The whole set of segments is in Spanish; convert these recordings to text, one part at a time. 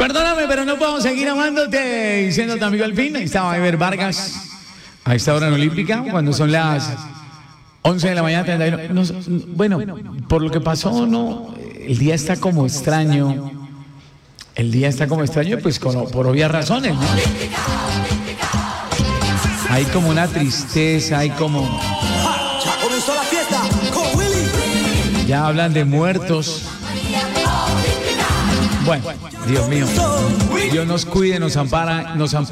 Perdóname, pero no podemos seguir amándote, diciendo tu amigo al fin. Ahí estaba Ever Vargas, a esta hora en Olímpica, cuando son las 11 de la mañana. 31. No, bueno, por lo que pasó, no, el día está como extraño. El día está como extraño, pues por obvias razones, ¿no? Hay como una tristeza, hay como... Ya comenzó la fiesta con Willy. Ya hablan de muertos. Bueno, Dios mío, Dios nos cuide, nos ampare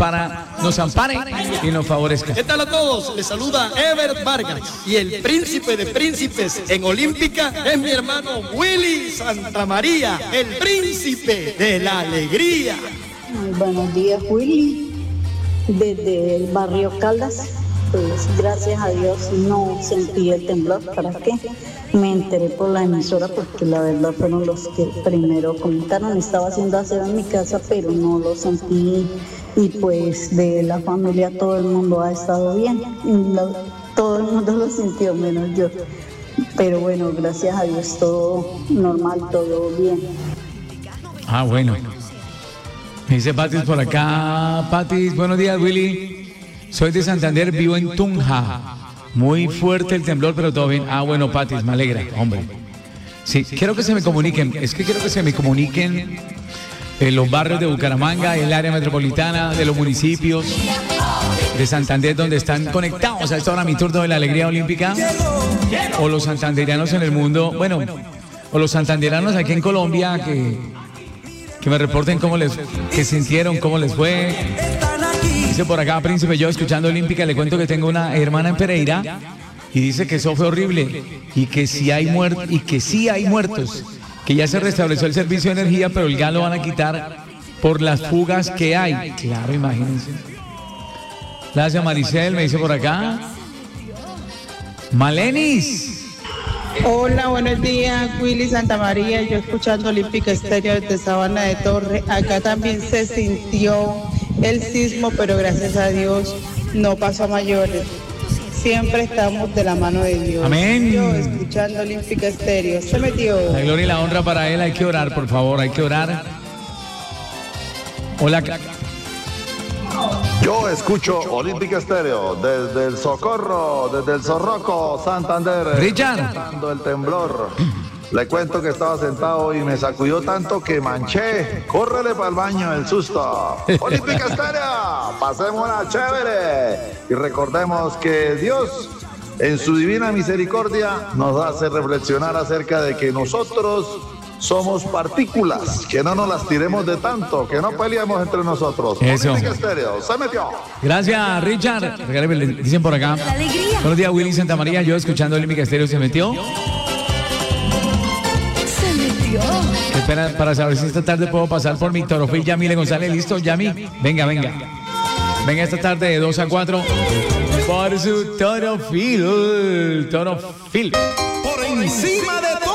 y nos favorezca. ¿Qué tal a todos? Les saluda Ever Vargas y el príncipe de príncipes en Olímpica es mi hermano Willy Santamaría, el príncipe de la alegría. Muy buenos días, Willy, desde el barrio Caldas. Pues gracias a Dios no sentí el temblor. ¿Para qué? Me enteré por la emisora porque la verdad fueron los que primero comentaron. Estaba haciendo aseo en mi casa, pero no lo sentí. Y pues de la familia todo el mundo ha estado bien. Todo el mundo lo sintió, menos yo. Pero bueno, gracias a Dios todo normal, todo bien. Ah, bueno. Me dice Patis por acá. Patis, buenos días, Willy. Soy de Santander, vivo en Tunja. Muy fuerte el temblor, pero todo bien. Ah, bueno, Patis, me alegra, hombre. Sí, quiero que se me comuniquen. Es que quiero que se me comuniquen los barrios de Bucaramanga, el área metropolitana, de los municipios de Santander, donde están conectados a esta hora mi turno de la alegría olímpica. O los santanderianos en el mundo, bueno, o los santanderianos aquí en Colombia, que me reporten qué sintieron, cómo les fue. Dice por acá, Príncipe, yo escuchando Olímpica, le cuento que tengo una hermana en Pereira y dice que eso fue horrible y que sí hay muertos, que ya se restableció el servicio de energía, pero el gas lo van a quitar por las fugas que hay. Claro, imagínense. Gracias, Maricel, me dice por acá. Malenis. Hola, buenos días, Willy Santamaría. Yo escuchando Olímpica Estéreo desde Sabana de Torre. Acá también se sintió el sismo, pero gracias a Dios no pasó a mayores. Siempre estamos de la mano de Dios. Amén. Yo escuchando Olímpica Estéreo. Se metió. La gloria y la honra para él. Hay que orar, por favor, hay que orar. Hola. Yo escucho Olímpica Estéreo desde el Socorro, desde el Zorroco, Santander. Richard. Escuchando el temblor. Le cuento que estaba sentado y me sacudió tanto que manché. Córrele para el baño el susto. Olímpica Estéreo, pasémosla chévere. Y recordemos que Dios, en su divina misericordia, nos hace reflexionar acerca de que nosotros somos partículas, que no nos las tiremos de tanto, que no peleemos entre nosotros. Eso. Olímpica Estéreo, se metió. Gracias, Richard. Regáleme, dicen por acá. Buenos días, Willy Santamaría. Yo escuchando Olímpica Estéreo, ¿se metió? Espera para saber si esta tarde puedo pasar por mi Torofil Yamile González. ¿Listo, Yami? Venga. Venga esta tarde de 2 a 4 por su Torofil. Por encima de todo.